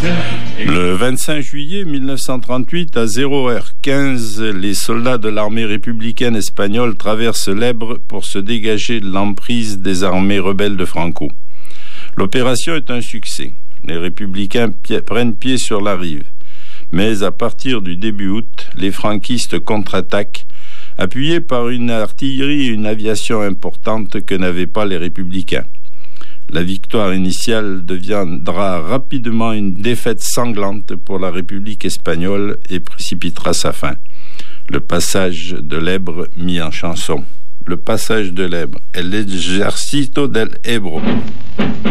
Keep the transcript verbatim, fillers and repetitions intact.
Le vingt-cinq juillet mille neuf cent trente-huit, à zéro heure quinze, les soldats de l'armée républicaine espagnole traversent l'Èbre pour se dégager de l'emprise des armées rebelles de Franco. L'opération est un succès. Les républicains pi- prennent pied sur la rive. Mais à partir du début août, les franquistes contre-attaquent, appuyés par une artillerie et une aviation importante que n'avaient pas les républicains. La victoire initiale deviendra rapidement une défaite sanglante pour la République espagnole et précipitera sa fin. Le passage de l'Èbre mis en chanson. Le passage de l'Èbre. El Ejército del Ebro.